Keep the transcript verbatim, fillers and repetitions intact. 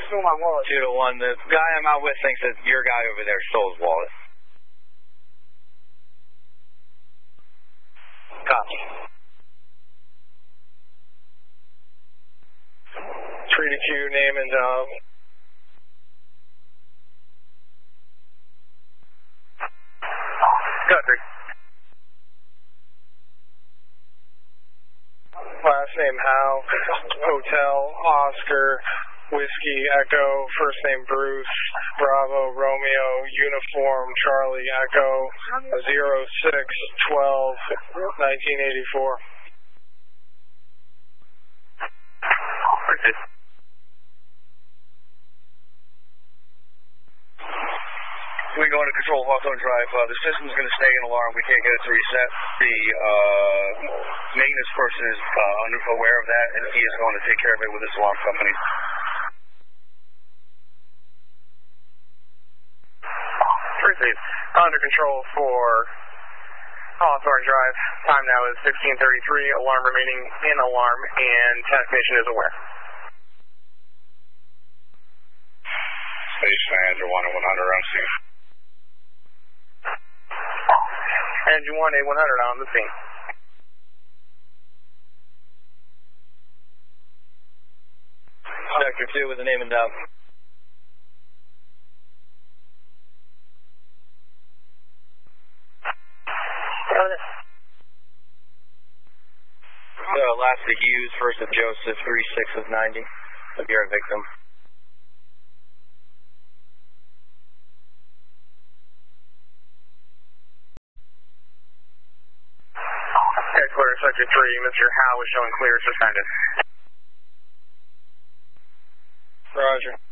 stole my wallet. Two to one. The guy I'm out with thinks that your guy over there stole his wallet. Copy. Three to Q, name and um. Country. Last name Hal. Hotel Oscar Whiskey Echo. First name Bruce. Bravo Romeo Uniform Charlie Echo. Zero six twelve nineteen eighty four. We go into control Hawthorne Drive. Uh, the system's going to stay in alarm. We can't get it to reset. The uh, maintenance person is uh, aware of that, and he is going to take care of it with his alarm company. Received. Under control for Hawthorne Drive. Time now is sixteen thirty-three. Alarm remaining in alarm, and technician is aware. Station Andrew one and one hundred on scene. Andrew one A one hundred on the scene. Sector two with the name and down. So last of Hughes, first of Joseph, three six of ninety. Of your victim. Clear, Sector three, Mister Howe is showing clear, suspended. Roger.